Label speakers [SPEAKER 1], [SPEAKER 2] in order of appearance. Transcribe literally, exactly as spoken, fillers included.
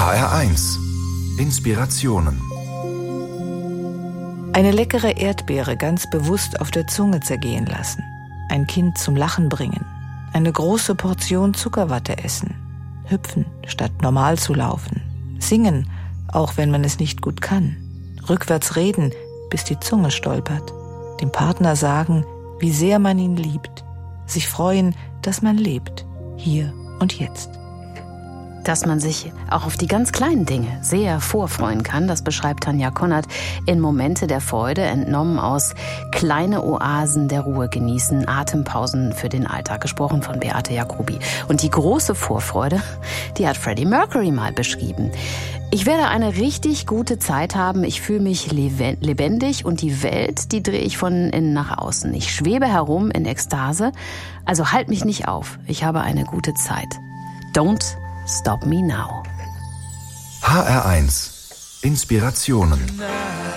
[SPEAKER 1] H R eins. Inspirationen.
[SPEAKER 2] Eine leckere Erdbeere ganz bewusst auf der Zunge zergehen lassen. Ein Kind zum Lachen bringen. Eine große Portion Zuckerwatte essen. Hüpfen, statt normal zu laufen. Singen, auch wenn man es nicht gut kann. Rückwärts reden, bis die Zunge stolpert. Dem Partner sagen, wie sehr man ihn liebt. Sich freuen, dass man lebt. Hier und jetzt.
[SPEAKER 3] Dass man sich auch auf die ganz kleinen Dinge sehr vorfreuen kann, das beschreibt Tanja Konert in Momente der Freude, entnommen aus Kleine Oasen der Ruhe genießen, Atempausen für den Alltag, gesprochen von Beate Jacobi. Und die große Vorfreude, die hat Freddie Mercury mal beschrieben. Ich werde eine richtig gute Zeit haben, ich fühle mich lebendig und die Welt, die drehe ich von innen nach außen. Ich schwebe herum in Ekstase, also halt mich nicht auf, ich habe eine gute Zeit. Don't Stop Me Now.
[SPEAKER 1] H R eins. Inspirationen.